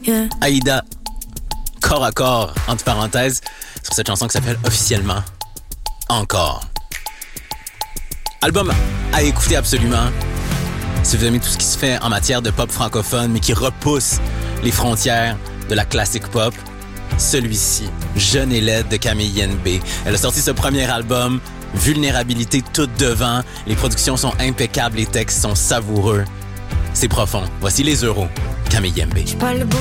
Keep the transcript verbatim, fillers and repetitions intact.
Yeah. Aïda, corps à corps, entre parenthèses, sur cette chanson qui s'appelle officiellement Encore. Album à écouter absolument. Si vous aimez tout ce qui se fait en matière de pop francophone, mais qui repousse les frontières de la classique pop, celui-ci, Jeune et laide de Camille N B. Elle a sorti ce premier album, Vulnérabilité toute devant. Les productions sont impeccables, les textes sont savoureux. C'est profond. Voici les euros, Camille N B.